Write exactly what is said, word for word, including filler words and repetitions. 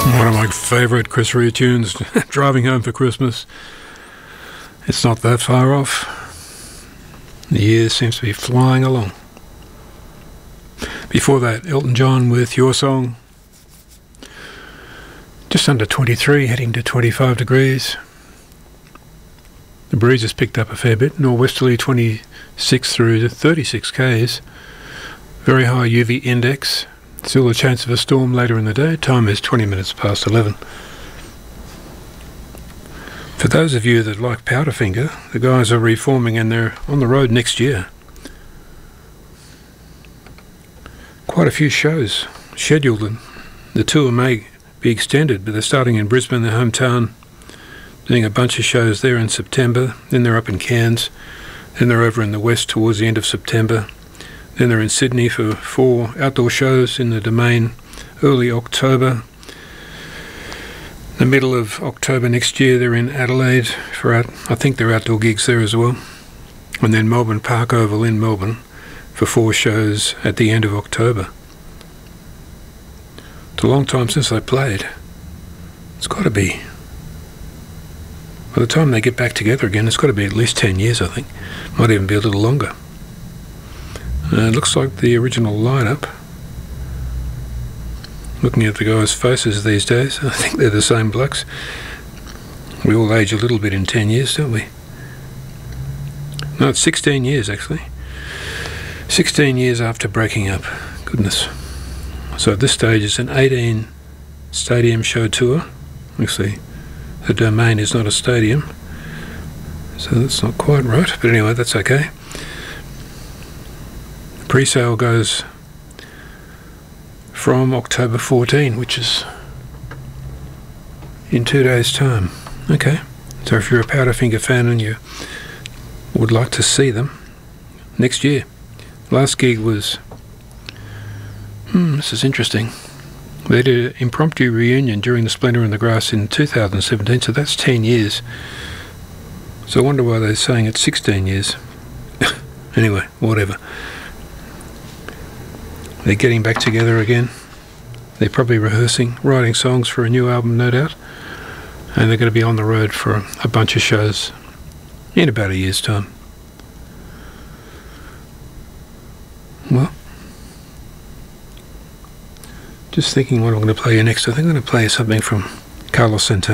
One of my favourite Chris Rea tunes, Driving Home for Christmas. It's not that far off. The year seems to be flying along. Before that, Elton John with Your Song. Just under twenty-three, heading to twenty-five degrees. The breeze has picked up a fair bit, norwesterly twenty-six through to thirty-six k's. Very high U V index. Still a chance of a storm later in the day. Time is twenty minutes past eleven. For those of you that like Powderfinger, the guys are reforming and they're on the road next year. Quite a few shows scheduled, and the tour may be extended, but they're starting in Brisbane, their hometown, doing a bunch of shows there in September. Then they're up in Cairns. Then they're over in the west towards the end of September. Then they're in Sydney for four outdoor shows in the Domain early October. The middle of October next year they're in Adelaide for out, I think they're outdoor gigs there as well. And then Melbourne Park Oval in Melbourne for four shows at the end of October. It's a long time since they played. It's got to be. By the time they get back together again, it's got to be at least ten years, I think. Might even be a little longer. Uh, it looks like the original lineup. Looking at the guys' faces these days, I think they're the same blokes. We all age a little bit in ten years, don't we? No, it's sixteen years actually. sixteen years after breaking up. Goodness. So at this stage it's an eighteen stadium show tour. Actually, the Domain is not a stadium, so that's not quite right, but anyway, that's okay. Pre-sale goes from October fourteenth, which is in two days' time. Okay, so if you're a Powderfinger fan and you would like to see them next year. Last gig was, hmm, this is interesting. They did an impromptu reunion during the Splendour in the Grass in two thousand seventeen, so that's ten years. So I wonder why they're saying it's sixteen years. Anyway, whatever. They're getting back together again. They're probably rehearsing, writing songs for a new album, no doubt. And they're going to be on the road for a bunch of shows in about a year's time. Well, just thinking what I'm going to play you next. I think I'm going to play you something from Carlos Santana.